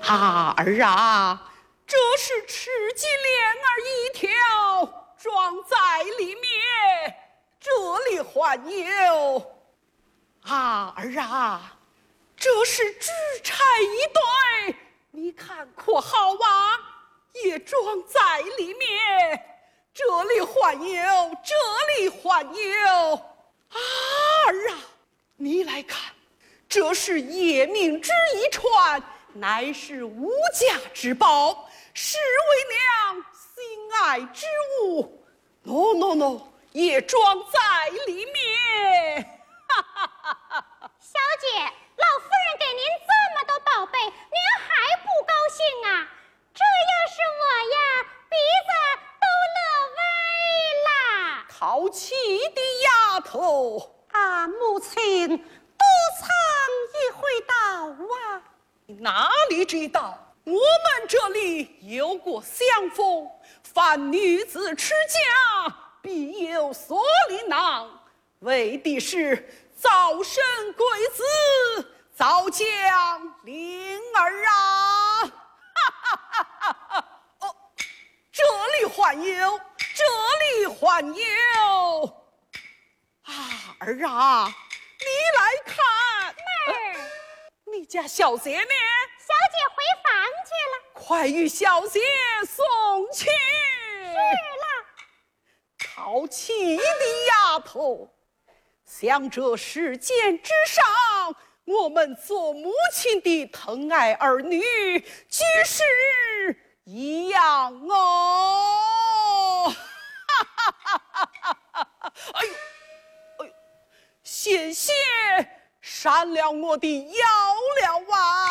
儿啊，这是吃鸡莲儿一条，装在里面，这里还有。儿啊，这是纸柴一堆，你看可好啊？也装在里面，这里还有，这里还有。儿啊，你来看，这是夜明纸一串，乃是无价之宝，是为娘心爱之物。喏，也装在里面。 小姐，老夫人给您这么多宝贝，您还不高兴啊？这要是我呀，鼻子都乐歪啦。 淘气的丫头， 母亲多藏一回道啊！ 你哪里知道？我们这里有过相风，凡女子持家，必有所琳琅，为的是早生贵子，早将灵儿啊！哦，这里还有，这里还有。儿啊，你来看。 妹儿， 你家小姐呢？ 小姐回房去了。 快与小姐送去。 是了。 淘气的丫头，想这世间之上，我们做母亲的疼爱儿女，举世一样哦。哎呦，险些闪了我的腰了啊！